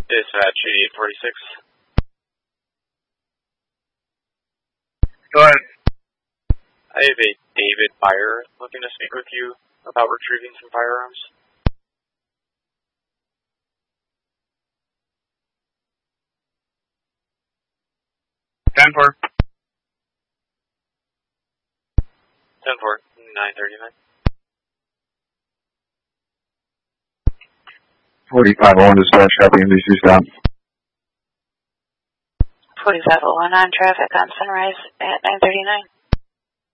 Dispatch 8846. Go ahead. I have a David Byer looking to speak with you about retrieving some firearms. Ten for. 10-4, 939. 4501 dispatch, copy NBC stop. 4501 on traffic on Sunrise at 939.